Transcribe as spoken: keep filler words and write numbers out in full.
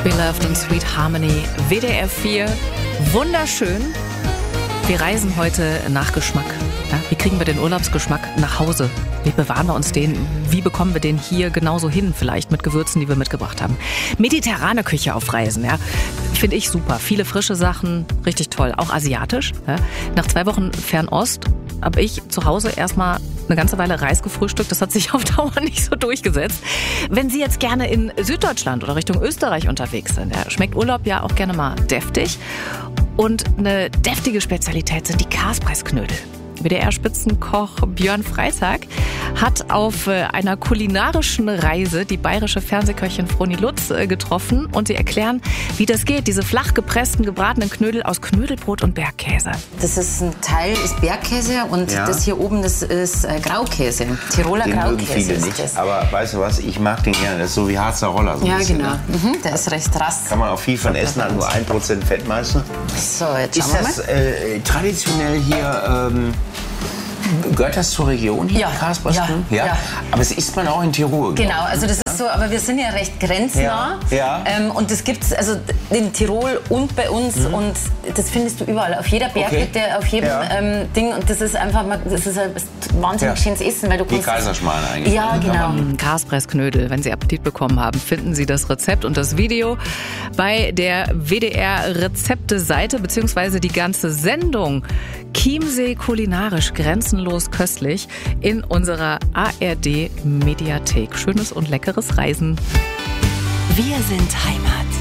Beloved und Sweet Harmony, W D R vier, wunderschön. Wir reisen heute nach Geschmack. Ja, wie kriegen wir den Urlaubsgeschmack nach Hause? Wie bewahren wir uns den? Wie bekommen wir den hier genauso hin? Vielleicht mit Gewürzen, die wir mitgebracht haben. Mediterrane Küche auf Reisen, ja, finde ich super. Viele frische Sachen, richtig toll. Auch asiatisch. Ja. Nach zwei Wochen Fernost habe ich zu Hause erstmal eine ganze Weile Reis gefrühstückt. Das hat sich auf Dauer nicht so durchgesetzt. Wenn Sie jetzt gerne in Süddeutschland oder Richtung Österreich unterwegs sind, ja, schmeckt Urlaub ja auch gerne mal deftig. Und eine deftige Spezialität sind die Karspreisknödel. W D R-Spitzenkoch Björn Freitag hat auf einer kulinarischen Reise die bayerische Fernsehköchin Froni Lutz getroffen und sie erklären, wie das geht, diese flach gepressten, gebratenen Knödel aus Knödelbrot und Bergkäse. Das ist ein Teil ist Bergkäse und ja. das hier oben, das ist Graukäse, Tiroler den Graukäse. Mögen viele ist nicht, das. Aber weißt du was, ich mag den gerne, das ist so wie Harzer Roller. So ja, bisschen, genau, ne? mhm, der ist recht rass. Kann man auch viel von essen, hat nur ein Prozent Fett meistens. So, jetzt schauen ist wir das mal. äh, traditionell hier... Ähm, Gehört das zur Region hier, ja, Karspreisknödel? Ja, ja. ja. Aber es isst man auch in Tirol. Genau, also das ist so, aber wir sind ja recht grenznah. Ja, ja. Ähm, und das gibt es also in Tirol und bei uns mhm. und das findest du überall. Auf jeder Berghütte, okay. auf jedem ja. ähm, Ding. Und das ist einfach, das ist ein wahnsinnig ja. schönes Essen. Weil du Die Kaiserschmarrn eigentlich. Ja, genau. Karspreisknödel, wenn Sie Appetit bekommen haben, finden Sie das Rezept und das Video bei der W D R-Rezepte-Seite beziehungsweise die ganze Sendung Chiemsee kulinarisch grenzenlos köstlich in unserer A R D-Mediathek. Schönes und leckeres Reisen. Wir sind Heimat.